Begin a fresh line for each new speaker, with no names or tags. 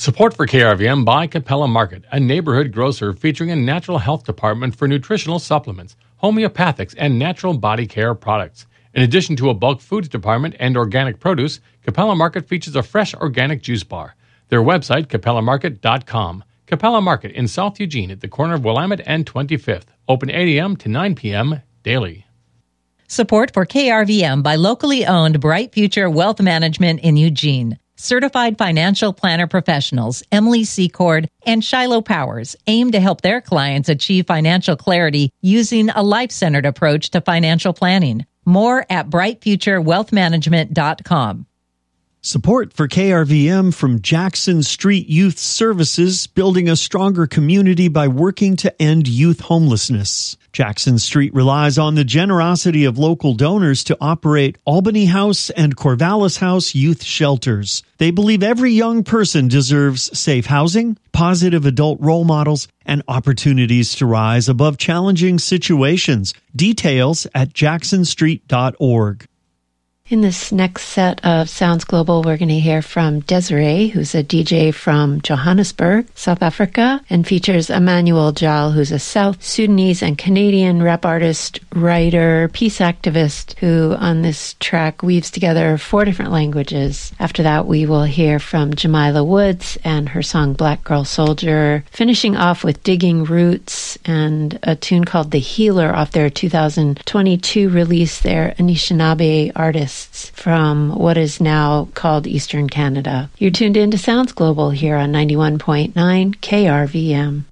Support for KRVM by Capella Market, a neighborhood grocer featuring a natural health department for nutritional supplements, homeopathics, and natural body care products. In addition to a bulk foods department and organic produce, Capella Market features a fresh organic juice bar. Their website, capellamarket.com. Capella Market in South Eugene at the corner of Willamette and 25th. Open 8 a.m. to 9 p.m. daily.
Support for KRVM by locally owned Bright Future Wealth Management in Eugene. Certified financial planner professionals Emily Secord and Shiloh Powers aim to help their clients achieve financial clarity using a life-centered approach to financial planning. More at brightfuturewealthmanagement.com.
Support for KRVM from Jackson Street Youth Services, building a stronger community by working to end youth homelessness. Jackson Street relies on the generosity of local donors to operate Albany House and Corvallis House youth shelters. They believe every young person deserves safe housing, positive adult role models, and opportunities to rise above challenging situations. Details at jacksonstreet.org.
In this next set of Sounds Global, we're going to hear from Desiree, who's a DJ from Johannesburg, South Africa, and features Emmanuel Jal, who's a South Sudanese and Canadian rap artist, writer, peace activist, who on this track weaves together 4 different languages. After that, we will hear from Jamila Woods and her song Black Girl Soldier, finishing off with Digging Roots and a tune called The Healer off their 2022 release. They're Anishinaabe artists from what is now called Eastern Canada. You're tuned in to Sounds Global here on 91.9 KRVM.